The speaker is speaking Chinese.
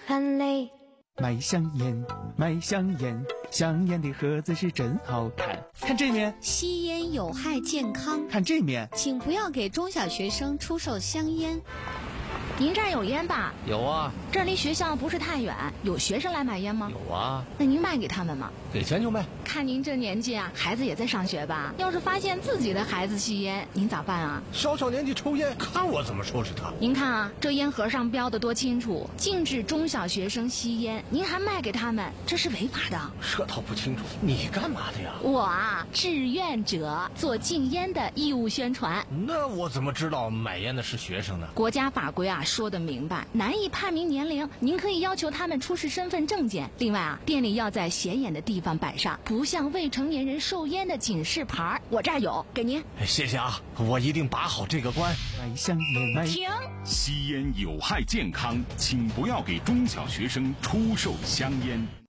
很累。 卖香烟，卖香烟，香烟的盒子是真好看。看这面， 吸烟有害健康。 看这面， 请不要给中小学生出售香烟。 您这儿有烟吧？ 有啊。 这儿离学校不是太远，有学生来买烟吗？ 有啊。 那您卖给他们吗？ 给钱就卖。 看您这年纪啊，孩子也在上学吧？要是发现自己的孩子吸烟，您咋办啊？ 小年纪抽烟，看我怎么收拾他。 您看啊，这烟盒上标的多清楚，禁止中小学生吸烟，您还卖给他们，这是违法的。 这倒不清楚，你干嘛的呀？ 我啊，志愿者做禁烟的义务宣传。 那我怎么知道买烟的是学生呢？ 国家法规啊说得明白，难以判明年龄，您可以要求他们出示身份证件。另外啊，店里要在显眼的地方摆上不向未成年人售烟的警示牌，我这儿有，给您。 谢谢啊，我一定把好这个关。 卖香烟，卖停！ 吸烟有害健康，请不要给中小学生出售香烟。